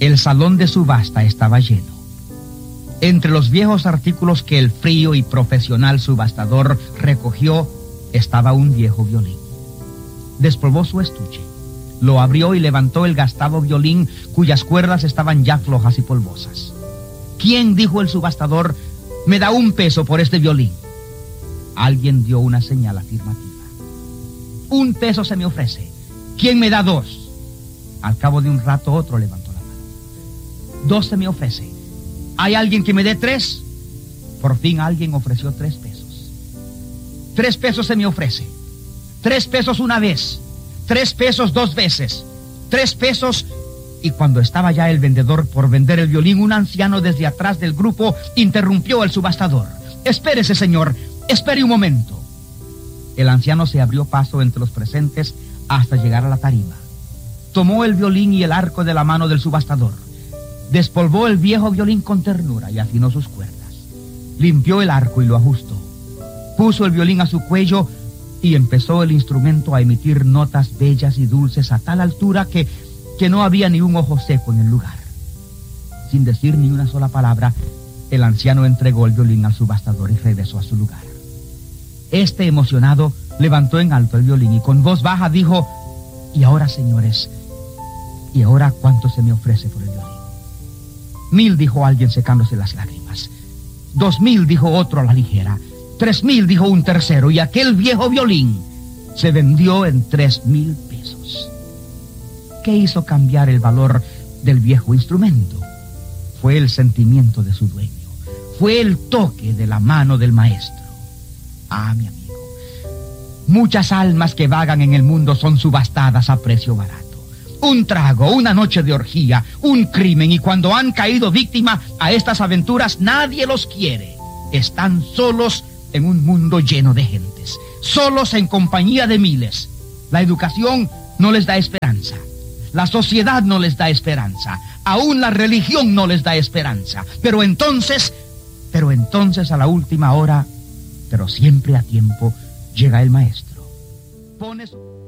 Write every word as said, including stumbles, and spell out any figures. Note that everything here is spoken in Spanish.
El salón de subasta estaba lleno. Entre los viejos artículos que el frío y profesional subastador recogió estaba un viejo violín. Despolvó su estuche, lo abrió y levantó el gastado violín cuyas cuerdas estaban ya flojas y polvosas. ¿Quién, dijo el subastador, me da un peso por este violín? Alguien dio una señal afirmativa. Un peso se me ofrece. ¿Quién me da dos? Al cabo de un rato otro levantó la mano. Dos se me ofrece. ¿Hay alguien que me dé tres? Por fin alguien ofreció tres pesos. Tres pesos se me ofrece. Tres pesos una vez. Tres pesos dos veces. Tres pesos. Y cuando estaba ya el vendedor por vender el violín, un anciano desde atrás del grupo interrumpió al subastador. Espérese, señor. Espere un momento. El anciano se abrió paso entre los presentes hasta llegar a la tarima. Tomó el violín y el arco de la mano del subastador. Despolvó el viejo violín con ternura y afinó sus cuerdas. Limpió el arco y lo ajustó. Puso el violín a su cuello y empezó el instrumento a emitir notas bellas y dulces a tal altura que, que no había ni un ojo seco en el lugar. Sin decir ni una sola palabra, el anciano entregó el violín al subastador y regresó a su lugar. Este, emocionado, levantó en alto el violín y con voz baja dijo: y ahora, señores, ¿y ahora cuánto se me ofrece por el violín? Mil, dijo alguien secándose las lágrimas. Dos mil, dijo otro a la ligera. Tres mil, dijo un tercero, y aquel viejo violín se vendió en tres mil pesos. ¿Qué hizo cambiar el valor del viejo instrumento? Fue el sentimiento de su dueño. Fue el toque de la mano del maestro. Ah, mi amigo, muchas almas que vagan en el mundo son subastadas a precio barato. Un trago, una noche de orgía, un crimen, y cuando han caído víctima a estas aventuras, nadie los quiere. Están solos en un mundo lleno de gentes, solos en compañía de miles. La educación no les da esperanza. La sociedad no les da esperanza. Aún la religión no les da esperanza. Pero entonces, pero entonces a la última hora, pero siempre a tiempo, llega el maestro. Pone su...